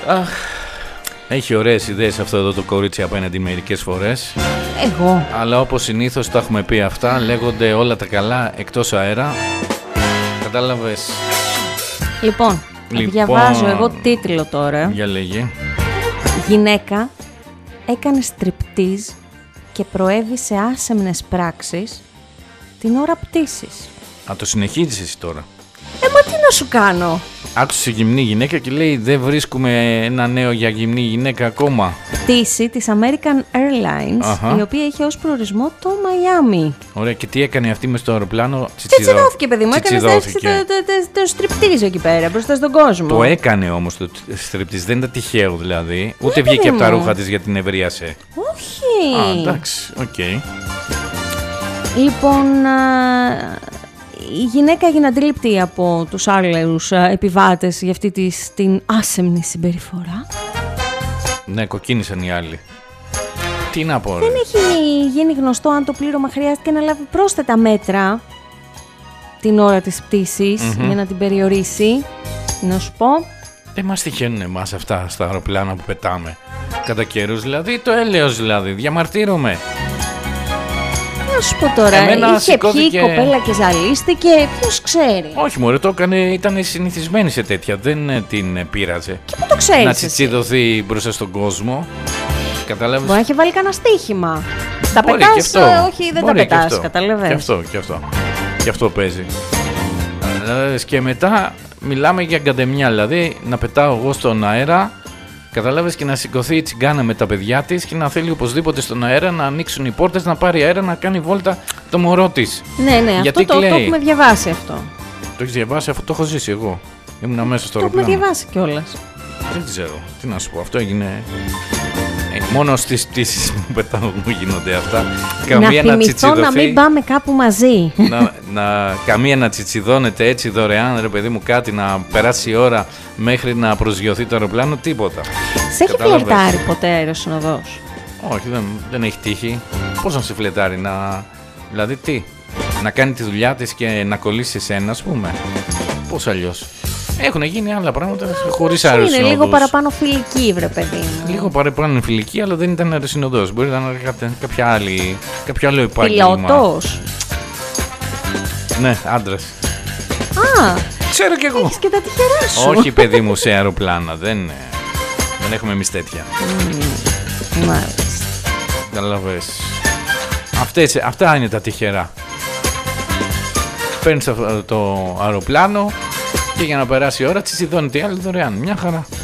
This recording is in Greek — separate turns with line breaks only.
Αχ, έχει ωραίες ιδέες αυτό εδώ το κορίτσι απέναντι μερικές φορές.
Εγώ.
Αλλά όπως συνήθως τα έχουμε πει αυτά, λέγονται όλα τα καλά εκτός αέρα. Κατάλαβες?
Λοιπόν, διαβάζω εγώ τίτλο τώρα.
Για λέγε.
Γυναίκα έκανε στριπτίζ και προέβη σε άσεμνες πράξεις την ώρα πτήσης.
Α, το συνεχίζεις εσύ τώρα.
Μα τι να σου κάνω.
Άκουσε γυμνή γυναίκα και λέει δεν βρίσκουμε ένα νέο για γυμνή γυναίκα ακόμα.
Πτήση της American Airlines, η οποία είχε ως προορισμό το Μαϊάμι.
Ωραία, και τι έκανε αυτή μες στο αεροπλάνο?
Τσιτσιδώθηκε, παιδί μου. Έκανε το στριπτίζ εκεί πέρα μπροστά στον κόσμο.
Το έκανε όμως το στριπτίζ, δεν ήταν τυχαίο δηλαδή. Ούτε βγήκε από τα ρούχα της γιατί την ευρίασε.
Όχι.
Α, εντάξει, οκ.
Λοιπόν, η γυναίκα έγινε αντίληπτη από τους άλλους επιβάτες για αυτή την άσεμνη συμπεριφορά.
Ναι, κοκκίνησαν οι άλλοι. Τι να πω, ρε.
Δεν έχει γίνει γνωστό αν το πλήρωμα χρειάστηκε να λάβει πρόσθετα μέτρα την ώρα της πτήσης για να την περιορίσει. Να σου πω.
Δεν μας τυχαίνουν εμάς αυτά στα αεροπλάνα που πετάμε. Κατά καιρούς δηλαδή, το έλεος δηλαδή, διαμαρτύρομαι.
Να σου πω τώρα, είχε πιει η κοπέλα και ζαλίστηκε, ποιος ξέρει.
Όχι μωρέ, το έκανε, ήταν συνηθισμένη σε τέτοια, δεν την πείραζε.
Και πού το ξέρεις?
Να τσιτσιδωθεί μπροστά στον κόσμο. Κατάλαβες?
Μπορεί να έχει βάλει κανένα στοίχημα. Τα πετάς, όχι δεν τα πετάς, καταλαβαίνεις.
Και αυτό παίζει. Και μετά μιλάμε για γκαντεμιά, δηλαδή να πετάω εγώ στον αέρα. Κατάλαβες, και να σηκωθεί η τσιγκάνα με τα παιδιά της και να θέλει οπωσδήποτε στον αέρα να ανοίξουν οι πόρτες, να πάρει αέρα, να κάνει βόλτα το μωρό της.
Ναι, γιατί αυτό το έχουμε διαβάσει αυτό.
Το έχεις διαβάσει? Αυτό το έχω ζήσει εγώ. Ήμουν αμέσως στο αεροπλάνο.
Το έχουμε διαβάσει κιόλας.
Δεν ξέρω, τι να σου πω, αυτό έγινε. Μόνο στις πτήσεις που πετάω μου γίνονται αυτά.
Καμία να θυμηθώ να μην πάμε κάπου μαζί.
Καμία να τσιτσιδώνεται έτσι δωρεάν, ρε παιδί μου, κάτι να περάσει η ώρα μέχρι να προσγειωθεί το αεροπλάνο, τίποτα.
Σε έχει φλερτάρει ποτέ αεροσυνοδός?
Όχι, δεν έχει τύχει. Πώς να σε φλερτάρει, δηλαδή τι, να κάνει τη δουλειά της και να κολλήσει εσένα, ας πούμε? Πώς αλλιώς? Έχουν γίνει άλλα πράγματα χωρίς αεροσυνοδούς.
Είναι λίγο παραπάνω φιλική, βρε παιδί μου.
Λίγο παραπάνω φιλική, αλλά δεν ήταν αεροσυνοδός. Μπορεί να ήταν κάποιο άλλο επάγγελμα.
Πιλότος.
Ναι, άντρας.
Α,
ξέρω κι εγώ.
Έχεις και τα τυχερά σου.
Όχι, παιδί μου, σε αεροπλάνα. Δεν έχουμε εμείς τέτοια.
Μάλιστα.
Καταλαβες. Αυτά είναι τα τυχερά. Παίρνεις το αεροπλάνο και για να περάσει η ώρα τσιτσιδώνεται η άλλη δωρεάν. Μια χαρά.